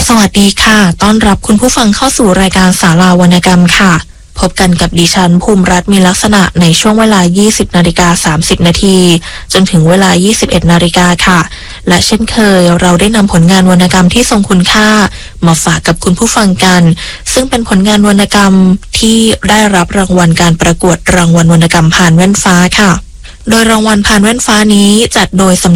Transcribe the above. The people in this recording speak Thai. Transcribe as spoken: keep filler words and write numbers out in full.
สวัสดีค่ะต้อนรับคุณผู้ฟังเข้าสู่รายการศาลาวรรณกรรมค่ะพบกันกับดิฉันภูมิรัตน์มีลักษณะในช่วงเวลา ยี่สิบนาฬิกาสามสิบนาทีจนถึงเวลา ยี่สิบเอ็ดนาฬิกาค่ะและเช่นเคยเราได้นำผลงานวรรณกรรมที่ทรงคุณค่ามาฝากกับคุณผู้ฟังกันซึ่งเป็นผลงานวรรณกรรมที่ได้รับรางวัลการประกวดรางวัลวรรณกรรมผ่านแว่นฟ้าค่ะโดยรางวัลผ่านแว่นฟ้านี้จัดโดยสำ